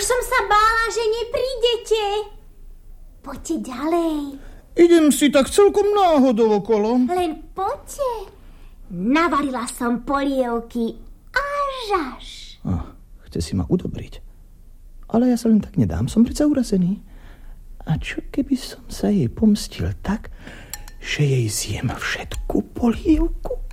som sa bála, že neprídete. Poďte ďalej. Idem si tak celkom náhodou okolo. Len poďte. Navarila som polievky až. Chce si ma udobriť. Ale ja sa len tak nedám, som predsa urazený. A čo keby som sa jej pomstil tak, že jej zjem všetku polievku?